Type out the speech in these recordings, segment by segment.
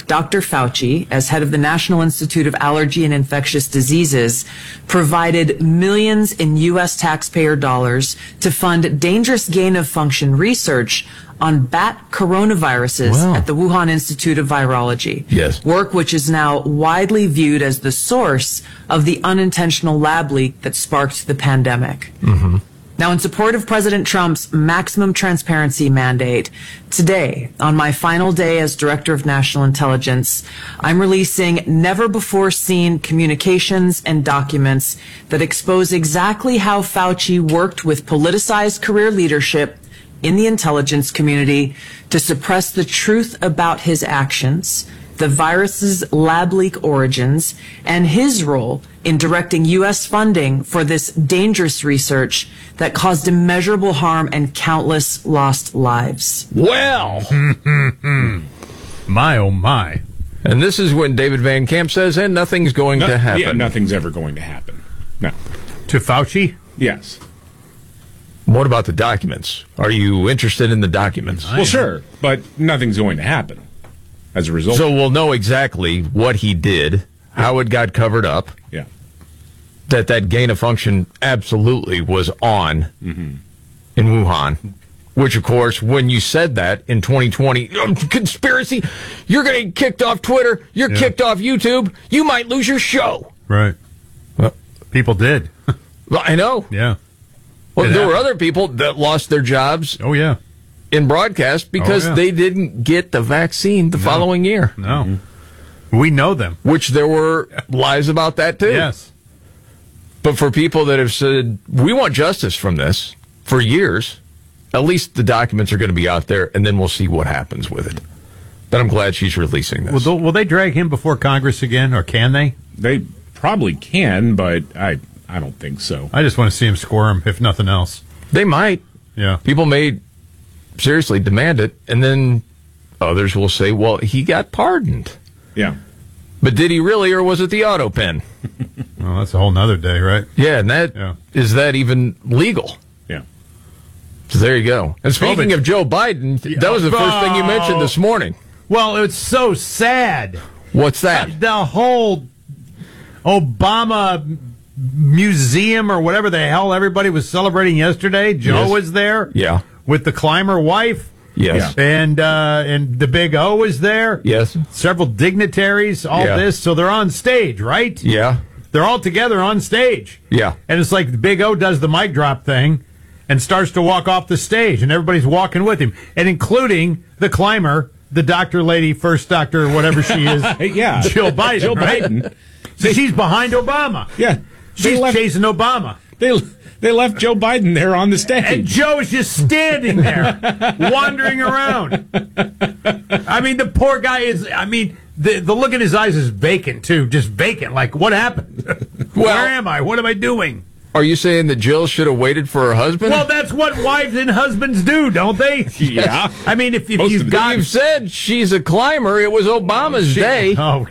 Dr. Fauci, as head of the National Institute of Allergy and Infectious Diseases, provided millions in U.S. taxpayer dollars to fund dangerous gain-of-function research on bat coronaviruses at the Wuhan Institute of Virology. Yes. Work which is now widely viewed as the source of the unintentional lab leak that sparked the pandemic. Mm-hmm. Now, in support of President Trump's maximum transparency mandate, today, on my final day as Director of National Intelligence, I'm releasing never-before-seen communications and documents that expose exactly how Fauci worked with politicized career leadership in the intelligence community to suppress the truth about his actions, the virus's lab leak origins, and his role in directing U.S. funding for this dangerous research that caused immeasurable harm and countless lost lives. Well, my oh my. And this is when David Van Camp says, and nothing's going to happen. Yeah, nothing's ever going to happen. No. To Fauci? Yes. What about the documents? Are you interested in the documents? Well, sure, but nothing's going to happen as a result. So we'll know exactly what he did, how it got covered up. Yeah. That gain of function absolutely was on in Wuhan. Which, of course, when you said that in 2020, conspiracy, you're going to get kicked off Twitter, you're kicked off YouTube, you might lose your show. Right. Well, people did. Well, I know. Yeah. Well, there were other people that lost their jobs in broadcast because they didn't get the vaccine the following year. No. We know them. Which there were lies about that, too. Yes. But for people that have said, we want justice from this for years, at least the documents are going to be out there, and then we'll see what happens with it. But I'm glad she's releasing this. Will they drag him before Congress again, or can they? They probably can, but I don't think so. I just want to see him squirm, if nothing else. They might. Yeah. People may seriously demand it, and then others will say, well, he got pardoned. Yeah. But did he really, or was it the auto pen? Well, that's a whole nother day, right? Yeah, and is that even legal? Yeah. So there you go. And speaking of Joe Biden, that was the first thing you mentioned this morning. Well, it's so sad. What's that? The whole Obama museum or whatever the hell everybody was celebrating yesterday. Joe was there. Yeah. With the Clymer wife. Yes. And the Big O was there. Yes. Several dignitaries, all this. So they're on stage, right? Yeah. They're all together on stage. Yeah. And it's like the Big O does the mic drop thing and starts to walk off the stage, and everybody's walking with him, and including the Clymer, the doctor lady, first doctor, whatever she is. Yeah. Jill Biden. Jill right? Biden. So she's behind Obama. Yeah. She's chasing Obama. They left Joe Biden there on the stage. And Joe is just standing there, wandering around. I mean, the poor guy is, the look in his eyes is vacant, too. Just vacant. Like, what happened? Where am I? What am I doing? Are you saying that Jill should have waited for her husband? Well, that's what wives and husbands do, don't they? Yeah. I mean, if you've got... You've said she's a climber. It was Obama's day.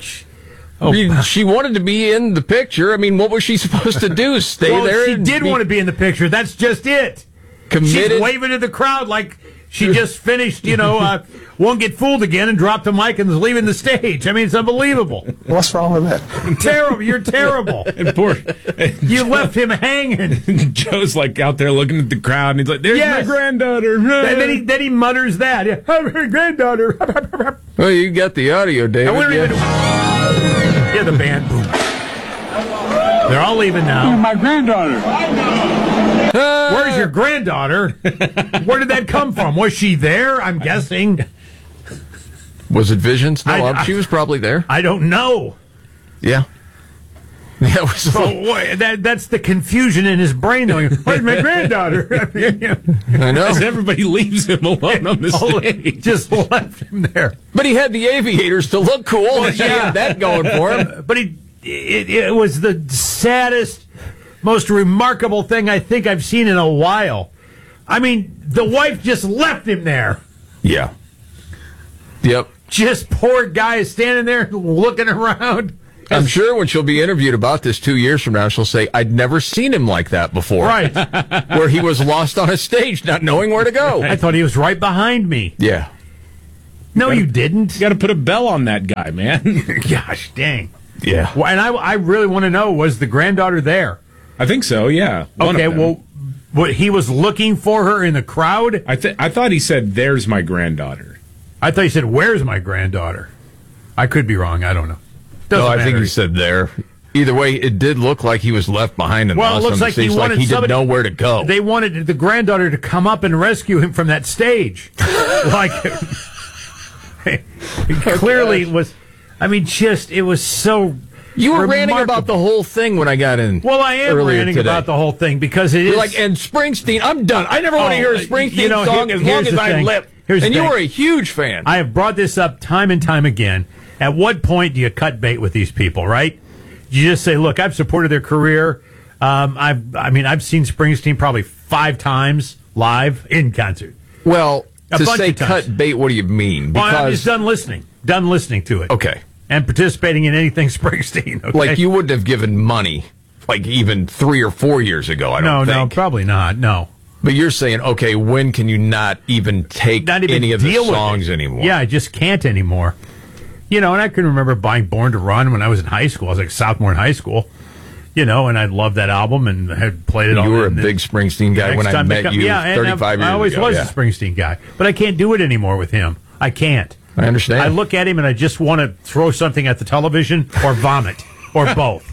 She wanted to be in the picture. I mean, what was she supposed to do? Stay there? She did want to be in the picture. That's just it. Committed. She's waving at the crowd like she just finished, Won't Get Fooled Again and dropped the mic and is leaving the stage. I mean, it's unbelievable. What's wrong with that? Terrible. You're terrible. You left him hanging. Joe's like out there looking at the crowd, and he's like, there's my granddaughter. And then he mutters that. Yeah, her granddaughter. Well, you got the audio, David. Yeah, the band. Boom. They're all leaving now. My granddaughter. Where's your granddaughter? Where did that come from? Was she there? I'm guessing. Was it Visions? No, she was probably there. I don't know. Yeah. Yeah, it was that's the confusion in his brain. Going, where's my granddaughter? I know. As everybody leaves him alone on the stage. Just left him there. But he had the aviators to look cool. Well, he had that going for him. But it was the saddest, most remarkable thing I think I've seen in a while. I mean, the wife just left him there. Yeah. Yep. Just poor guy standing there looking around. I'm sure when she'll be interviewed about this 2 years from now, she'll say, I'd never seen him like that before. Right. Where he was lost on a stage, not knowing where to go. I thought he was right behind me. Yeah. No, you didn't. You got to put a bell on that guy, man. Gosh dang. Yeah. Well, and I really want to know, was the granddaughter there? I think so. Yeah. One Okay. of them. Well, what he was looking for her in the crowd? I thought he said, "There's my granddaughter." I thought he said, "Where's my granddaughter?" I could be wrong. I don't know. No, I think matter. he said there. Either way, it did look like he was left behind in Well, the it looks on the like he stage, wanted he somebody- didn't know where to go. They wanted the granddaughter to come up and rescue him from that stage. Like, it clearly was. I mean, just it was so. You were ranting remarkable. about the whole thing when I got in. Well, I am earlier ranting today. about the whole thing because it You're is like, and Springsteen, I'm done. I never want to hear a Springsteen song as long here's as the I thing. live. Here's the And you thing. were a huge fan. I have brought this up time and time again. At what point do you cut bait with these people, right? You just say, look, I've supported their career. I've seen Springsteen probably 5 times live in concert. Well, A to bunch say of times. cut bait, what do you mean? Well, I'm Because, just done listening to it. okay, And participating in anything Springsteen. Okay? like you wouldn't have given money, like even 3 or 4 years ago, I don't No, think. probably not. No. But you're saying, okay, when can you not even take Not even any of the deal with songs it. anymore? Yeah, I just can't anymore. You know, and I can remember buying Born to Run when I was in high school. I was like sophomore in high school. You know, and I loved that album and had played it all. You were a and big Springsteen guy next when I time they met come- you yeah, and 35 years I always ago. was yeah. a Springsteen guy. But I can't do it anymore with him. I can't. I understand. I look at him and I just want to throw something at the television or vomit or both.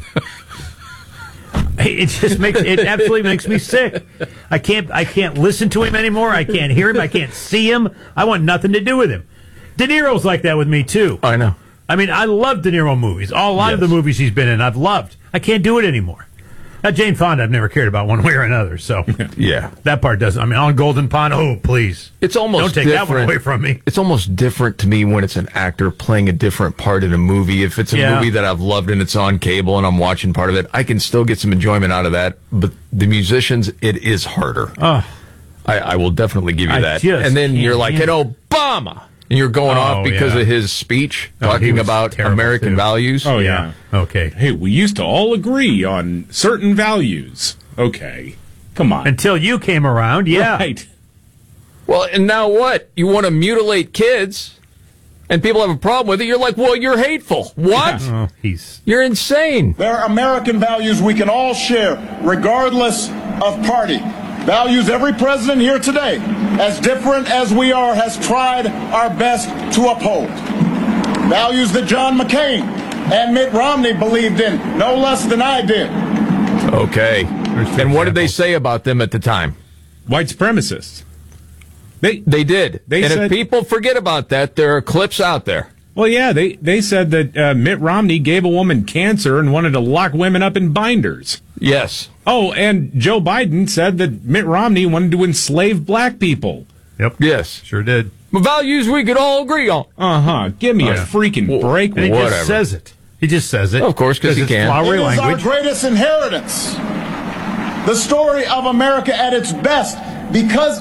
It absolutely makes me sick. I can't listen to him anymore. I can't hear him. I can't see him. I want nothing to do with him. De Niro's like that with me too. I know. I mean, I love De Niro movies. A lot of the Yes. movies he's been in, I've loved. I can't do it anymore. Now, Jane Fonda, I've never cared about one way or another. So Yeah. that part doesn't. I mean, on Golden Pond, oh please, It's almost don't take different. that one away from me. It's almost different to me when it's an actor playing a different part in a movie. If it's a Yeah. movie that I've loved and it's on cable and I'm watching part of it, I can still get some enjoyment out of that. But the musicians, it is harder. I will definitely give you I that. just And then you're like, can't. and Obama. And you're going off because yeah. of his speech Oh, he talking was about terrible, American too. values. Oh, yeah. Okay. Hey, we used to all agree on certain values. Okay. Come on. Until you came around, yeah. Right. Well, and now what? You want to mutilate kids? And people have a problem with it. You're like, well, you're hateful. What? Oh, he's You're insane. There are American values we can all share, regardless of party. Values every president here today, as different as we are, has tried our best to uphold. Values that John McCain and Mitt Romney believed in, no less than I did. Okay. There's two And what did they examples. say about them at the time? White supremacists. They did. They and said- if people forget about that, there are clips out there. Well, yeah, they said that Mitt Romney gave a woman cancer and wanted to lock women up in binders. Yes. Oh, and Joe Biden said that Mitt Romney wanted to enslave black people. Yep. Yes. Sure did. Values we could all agree on. Uh-huh. Give me a yeah. freaking break. And he Whatever. just says it. He just says it. Of course, 'cause he it's can. flowery It is our language. greatest inheritance. The story of America at its best, because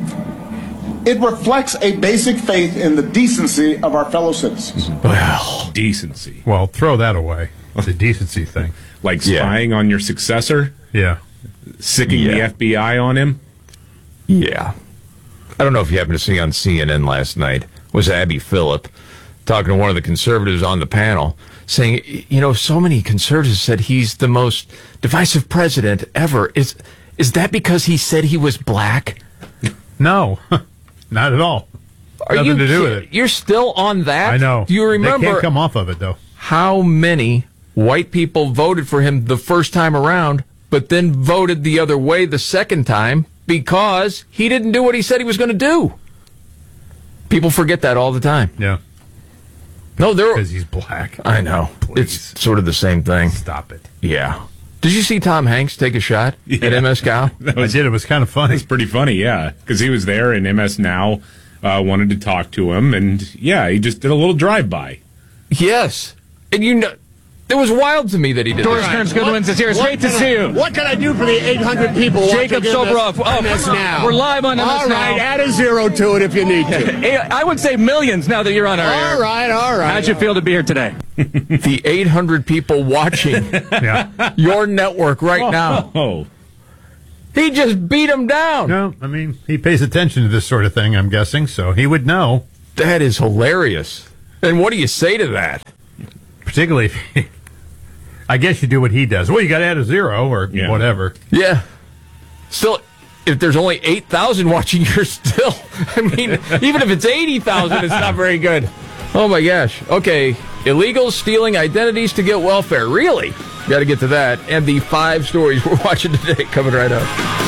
it reflects a basic faith in the decency of our fellow citizens. Well, Decency. Well, throw that away. It's a decency thing. Like Yeah. spying on your successor, Yeah. sicking Yeah. the FBI on him. yeah. I don't know if you happened to see on CNN last night, was Abby Phillip talking to one of the conservatives on the panel, saying, you know, so many conservatives said he's the most divisive president ever. Is that because he said he was black? No, not at all. Are Nothing you to do with kid- it. You're still on that? I know. Do you They remember can't come off of it, though. how many white people voted for him the first time around, but then voted the other way the second time because he didn't do what he said he was going to do? People forget that all the time. Yeah. No, there. Because he's black. I know. Please. It's sort of the same thing. Stop it. Yeah. Did you see Tom Hanks take a shot at MS Cow? I did. It was kind of funny. It's pretty funny, yeah, because he was there and MS Now wanted to talk to him, and yeah, he just did a little drive-by. Yes. And you know, it was wild to me that he did Doris that. Kearns Goodwins is here. It's great to see you. What can I do for the 800 people Jacob watching Soboroff. MS Now? We're live on MS All Now. right, add a zero to it if you need to. I would say millions now that you're on our air. All right. How'd you feel to be here today? The 800 people watching Yeah. your network right now. Oh, He just beat him down. No, I mean, he pays attention to this sort of thing, I'm guessing, so he would know. That is hilarious. And what do you say to that? Particularly if I guess you do what he does. Well, you got to add a 0 or whatever. Yeah. Still, if there's only 8,000 watching, you're still, I mean, even if it's 80,000, it's not very good. Oh, my gosh. Okay. Illegals stealing identities to get welfare. Really? Got to get to that. And the 5 stories we're watching today coming right up.